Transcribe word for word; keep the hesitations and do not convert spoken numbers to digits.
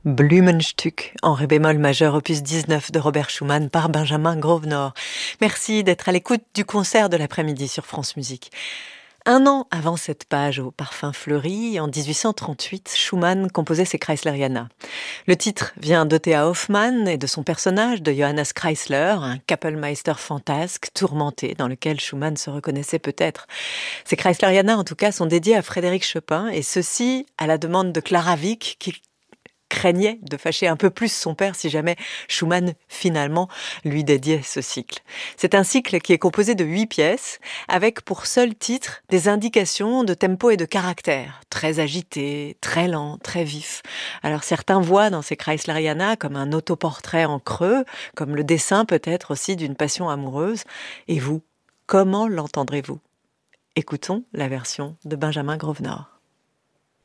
Blumenstück en ré bémol majeur opus dix-neuf de Robert Schumann par Benjamin Grosvenor. Merci d'être à l'écoute du concert de l'après-midi sur France Musique. Un an avant cette page au parfum fleuri, en dix-huit cent trente-huit, Schumann composait ses Kreisleriana. Le titre vient d'Othea Hoffmann et de son personnage, de Johannes Kreisler, un Kapellmeister fantasque, tourmenté, dans lequel Schumann se reconnaissait peut-être. Ces Kreisleriana, en tout cas, sont dédiés à Frédéric Chopin, et ceci à la demande de Clara Wieck, qui craignait de fâcher un peu plus son père si jamais Schumann, finalement, lui dédiait ce cycle. C'est un cycle qui est composé de huit pièces, avec pour seul titre des indications de tempo et de caractère, très agités, très lents, très vifs. Alors certains voient dans ces Kreisleriana comme un autoportrait en creux, comme le dessin peut-être aussi d'une passion amoureuse. Et vous, comment l'entendrez-vous ? Écoutons la version de Benjamin Grosvenor.